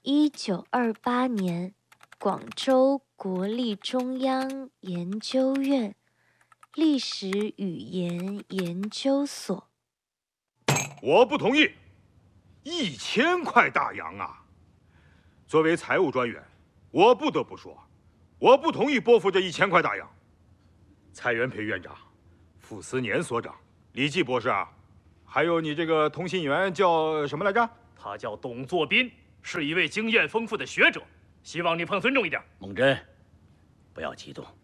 1928年，广州国立中央研究院历史语言研究所。 我不同意，1000块大洋啊！作为财务专员，我不得不说，我不同意拨付这1000块大洋。蔡元培院长、傅斯年所长、李济博士啊，还有你这个通信员叫什么来着？ 他叫董作宾，是一位经验丰富的学者，希望你放尊重一点。 孟真，不要激动。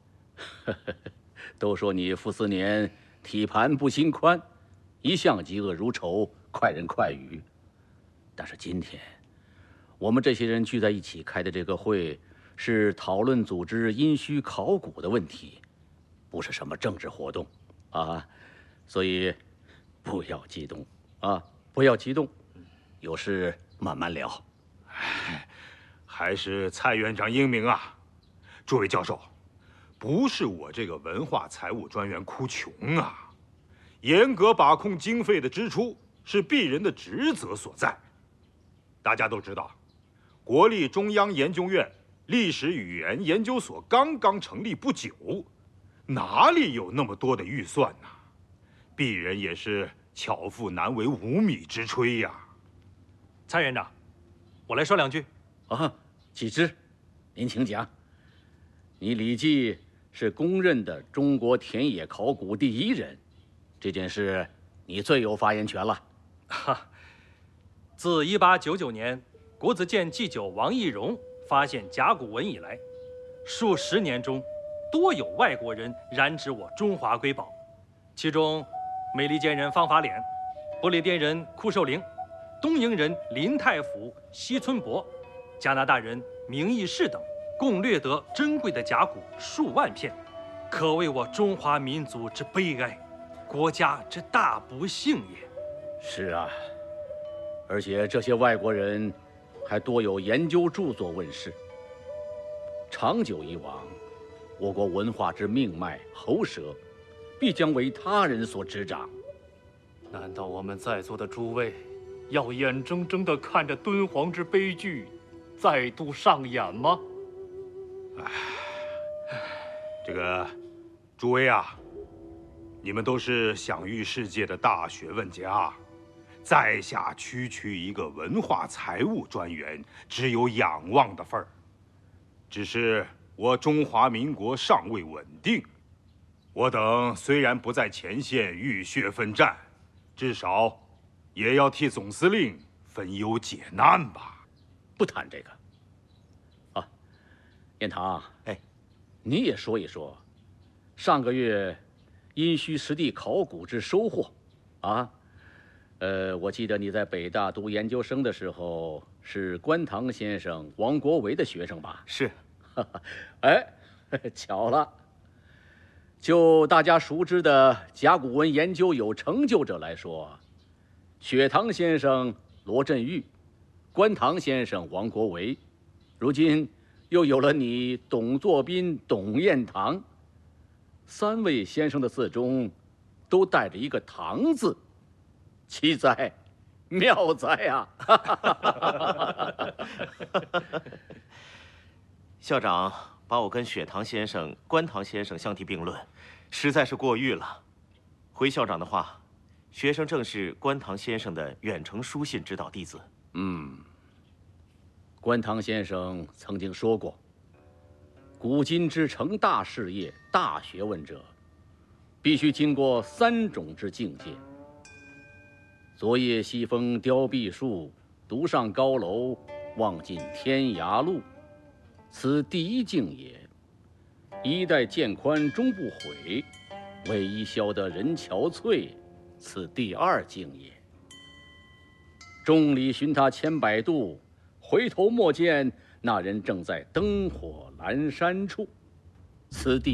都说你傅斯年体盘不心宽，一向嫉恶如仇，快人快语。但是今天，我们这些人聚在一起开的这个会，是讨论组织殷墟考古的问题，不是什么政治活动啊，所以不要激动啊，不要激动，有事慢慢聊。 还是蔡院长英明啊！诸位教授，不是我这个文化财务专员哭穷啊，严格把控经费的支出是鄙人的职责所在。大家都知道，国立中央研究院历史语言研究所刚刚成立不久，哪里有那么多的预算呢？鄙人也是巧妇难为无米之炊呀。 蔡院长，我来说两句。 啊，启之，您请讲。你李济是公认的中国田野考古第一人，这件事你最有发言权了。 自1899年国子监祭酒王懿荣发现甲骨文以来，数十年中多有外国人染指我中华瑰宝，其中美利坚人方法脸、不列颠人库寿龄、东瀛人林太甫、西村伯、加拿大人明义士等，共掠得珍贵的甲骨数万片，可谓我中华民族之悲哀，国家之大不幸也。 是啊，而且这些外国人还多有研究著作问世。长久以往，我国文化之命脉喉舌，必将为他人所执掌。 难道我们在座的诸位，要眼睁睁地看着敦煌之悲剧再度上演吗？ 这个，诸位啊，你们都是享誉世界的大学问家，在下区一个文化财务专员，只有仰望的份儿。只是我中华民国尚未稳定，我等虽然不在前线浴血奋战，至少也要替总司令分忧解难吧。 不谈这个。啊，彦堂， 哎， 你也说一说，上个月殷墟实地考古之收获，啊？我记得你在北大读研究生的时候，是关唐先生、王国维的学生吧？ 是。 哎，巧了。就大家熟知的甲骨文研究有成就者来说，雪堂先生罗振玉，关唐先生王国维，如今又有了你董作宾、董彦堂，3位先生的字中都带着一个“堂”字，奇哉，妙哉啊！ 校长把我跟雪堂先生、关唐先生相提并论，实在是过誉了。回校长的话，学生正是关唐先生的远程书信指导弟子。 关唐先生曾经说过，古今之成大事业、大学问者，必须经过3种之境界：昨夜西风凋碧树，独上高楼，望尽天涯路。此第一境也。衣带渐宽终不悔，为伊消得人憔悴，此第2境也。众里寻他千百度，回头莫见那人正在灯火阑珊处，此第